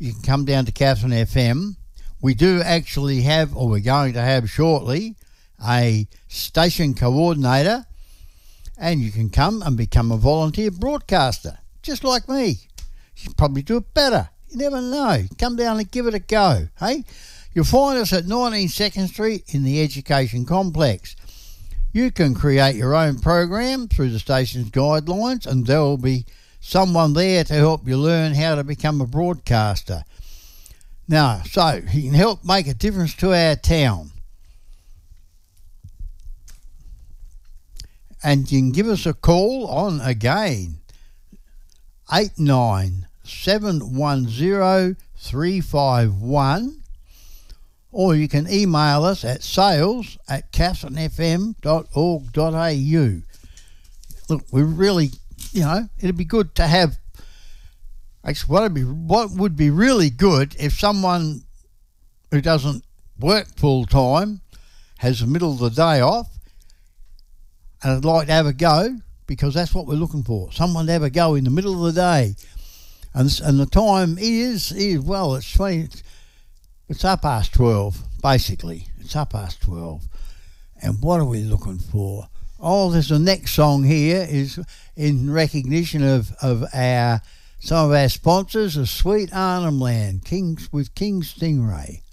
you can come down to Catherine FM. We do actually have, or we're going to have shortly, a station coordinator, and you can come and become a volunteer broadcaster, just like me. You can probably do it better. You never know. Come down and give it a go, hey? You'll find us at 19 2nd Street in the Education Complex. You can create your own program through the station's guidelines, and there will be someone there to help you learn how to become a broadcaster. Now, so you can help make a difference to our town. And you can give us a call on, again, 89710351, or you can email us at sales@catherinefm.org.au. Look, we really, it'd be good to have. Actually, what would be really good if someone who doesn't work full time has the middle of the day off, and I'd like to have a go, because that's what we're looking for. Someone to have a go in the middle of the day, and the time is well, it's 20. It's 12:30, basically. It's 12:30. And what are we looking for? Oh, there's the next song here is in recognition of some of our sponsors, of Sweet Arnhem Land, with King Stingray.